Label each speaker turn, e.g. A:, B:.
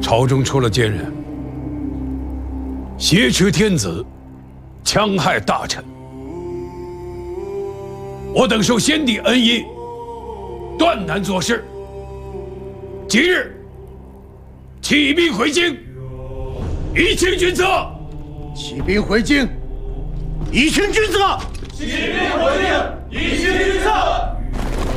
A: 朝中出了奸人，挟持天子，戕害大臣。我等受先帝恩荫，断难做事。即日起兵回京，以清君侧。
B: 起兵回京，以清君侧。
C: 起兵回京，以清君侧。